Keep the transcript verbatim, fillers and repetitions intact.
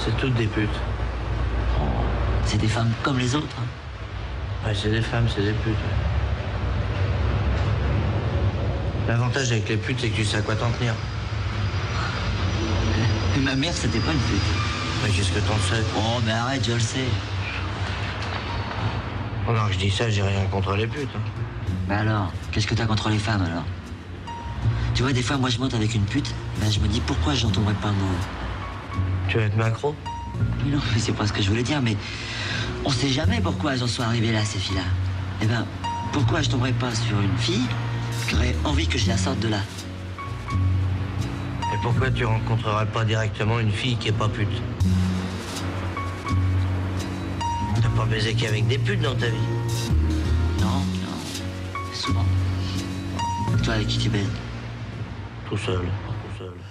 C'est toutes des putes. Oh, c'est des femmes comme les autres. Ouais, c'est des femmes, c'est des putes. Ouais. L'avantage avec les putes, c'est que tu sais à quoi t'en tenir. Mais ma mère, c'était pas une pute. Mais qu'est-ce que t'en sais? Oh, mais arrête, je le sais. Pendant que je dis ça, j'ai rien contre les putes. Hein. Bah alors, qu'est-ce que t'as contre les femmes, alors? Tu vois, des fois, moi, je monte avec une pute, ben je me dis, pourquoi je n'entendrai pas le mot? Tu veux être macro? Mais non, mais c'est pas ce que je voulais dire, mais on sait jamais pourquoi elles en sont arrivées là, ces filles-là. Eh ben, pourquoi je tomberais pas sur une fille qui aurait envie que je la sorte de là? Et pourquoi tu rencontrerais pas directement une fille qui est pas pute? T'as pas baisé qu'avec des putes dans ta vie? Non, non, souvent. Toi, avec qui tu baises? Tout seul.